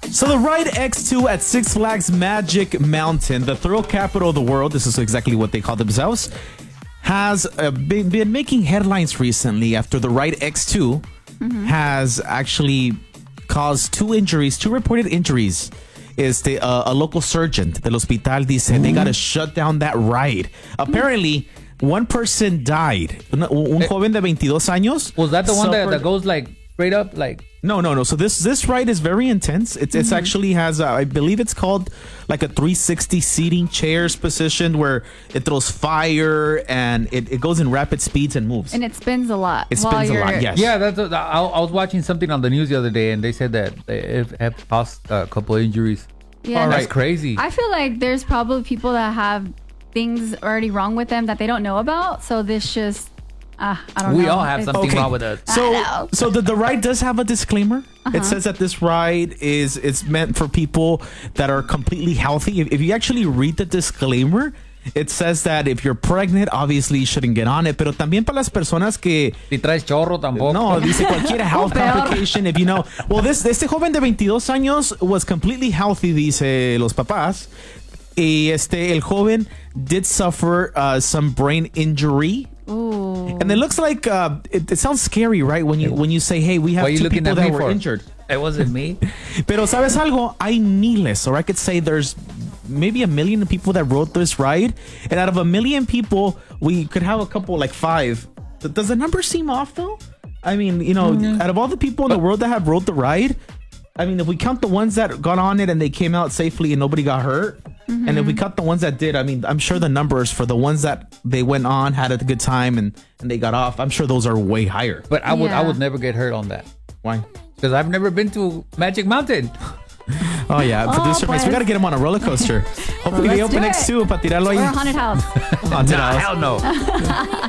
So the ride X2 at Six Flags Magic Mountain, the thrill capital of the world, this is exactly what they call themselves, has been making headlines recently after the ride X2 has actually caused two reported injuries. A local surgeon del hospital dice they got to shut down that ride. Apparently, one person died. Un joven de 22 años. Was that the one that goes like straight up? Like No. So this ride is very intense. It's actually has, I believe it's called like a 360 seating chairs positioned where it throws fire and it goes in rapid speeds and moves. And it spins a lot. It spins a lot, yes. Yeah, I was watching something on the news the other day, and they said that they have caused a couple of injuries. Yeah, that's crazy. I feel like there's probably people that have things already wrong with them that they don't know about. So this just, I don't know. We all have something wrong with us. So the ride does have a disclaimer. It says that this ride it's meant for people that are completely healthy. If you actually read the disclaimer, it says that if you're pregnant, obviously you shouldn't get on it. Pero también para las personas que... Si traes chorro, tampoco. No, dice cualquier health complication. If you know... Well, este joven de 22 años was completely healthy, dice los papás. Y el joven did suffer some brain injury. Ooh. And it looks like... it sounds scary, right? When you say, hey, we have two people that were injured. It wasn't me. Pero ¿sabes algo? Hay miles. Or I could say there's... maybe 1 million people that rode this ride, and out of 1 million people we could have a couple, like 5. Does the number seem off though? I mean, out of all the people in the world that have rode the ride, I mean, if we count the ones that got on it and they came out safely and nobody got hurt, and if we count the ones that did, I mean, I'm sure the numbers for the ones that they went on, had a good time, and they got off, I'm sure those are way higher. But I would never get hurt on that. Why? Because I've never been to Magic Mountain. Oh yeah, producer Mace, we gotta get him on a roller coaster. Hopefully they open X2 para tirarlo ahí. Or a haunted house. Haunted house. Hell no.